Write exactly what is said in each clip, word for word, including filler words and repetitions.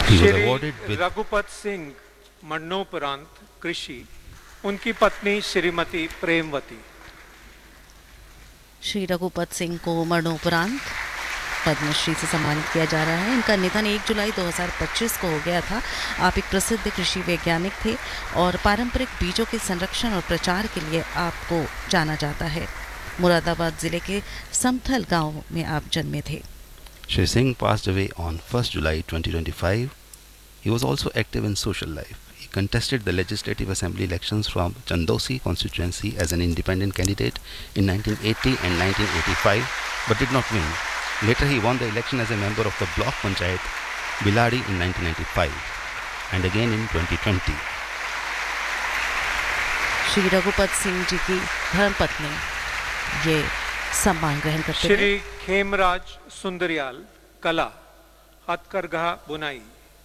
He was awarded with Raghupat Singh मरणोपरांत कृषि, उनकी पत्नी श्रीमती प्रेमवती। श्री रघुपत सिंह को मरणोपरांत पद्मश्री से सम्मानित किया जा रहा है। इनका निधन एक जुलाई दो हज़ार पच्चीस को हो गया था। आप एक प्रसिद्ध कृषि वैज्ञानिक थे और पारंपरिक बीजों के संरक्षण और प्रचार के लिए आपको जाना जाता है। मुरादाबाद जिले के समथल गांव में आप जन्मे थे। Shri Singh passed away on first July twenty twenty-five. He was also active in social life. He contested the Legislative Assembly elections from Chandosi constituency as an independent candidate in nineteen eighty and nineteen eighty-five, but did not win. Later he won the election as a member of the Block Panchayat Biladi in nineteen ninety-five and again in twenty twenty. Shri Raghupat Singh ji की धर्मपत्नी ये सम्मान ग्रहण करते हैं। श्री खेमराज सुंदरियाल, कला, हथकरघा बुनाई।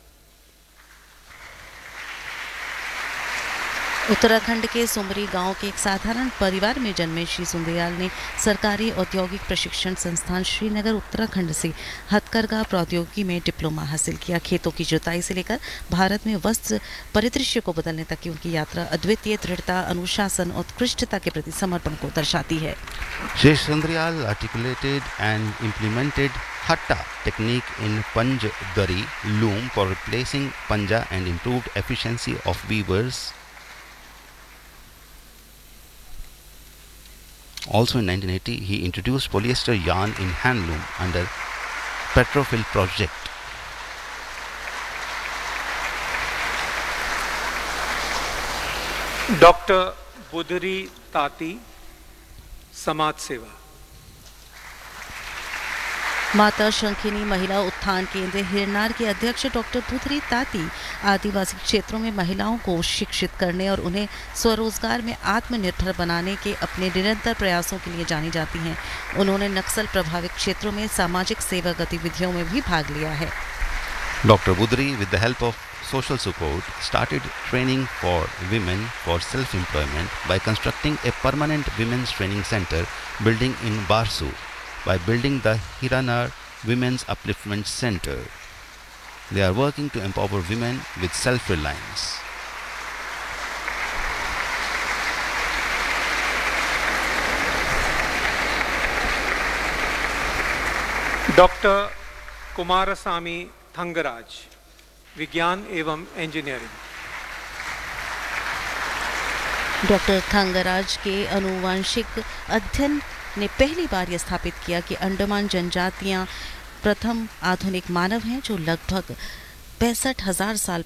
उत्तराखंड के सुमरी गांव के एक साधारण परिवार में जन्मे श्री सुंदरियाल ने सरकारी औद्योगिक प्रशिक्षण संस्थान श्रीनगर उत्तराखंड से हथकरघा प्रौद्योगिकी में डिप्लोमा हासिल किया। खेतों की जुताई से लेकर भारत में वस्त्र परिदृश्य को बदलने तक की उनकी यात्रा अद्वितीय दृढ़ता, अनुशासन और उत्कृष्टता के प्रति समर्पण को दर्शाती है। Shri Sundaryal articulated and implemented Hatta technique in Panjdari loom for replacing panja and improved efficiency of weavers. Also in nineteen eighty, he introduced polyester yarn in handloom under Petrofill project. Doctor Budhri ताती, समाज सेवा। माता शंखिनी महिला उत्थान केंद्र हिरनार के अध्यक्ष doctor Budhri ताती आदिवासी क्षेत्रों में महिलाओं को शिक्षित करने और उन्हें स्वरोजगार में आत्मनिर्भर बनाने के अपने निरंतर प्रयासों के लिए जानी जाती हैं। उन्होंने नक्सल प्रभावित क्षेत्रों में सामाजिक सेवा गतिविधियों में भी भाग लिया है। Doctor Budri, with the help of social support, started training for women for self-employment by constructing a permanent women's training center building in Barsu, by building the Hiranar Women's Upliftment Center. They are working to empower women with self-reliance. Doctor Kumaraswamy Thangaraj, विज्ञान एवं engineering. Doctor Thangaraj के अनुवांशिक अध्ययन ने पहली बार यह स्थापित किया कि अंडमान जनजातियां प्रथम आधुनिक मानव हैं जो लगभग पैंसठ हजार साल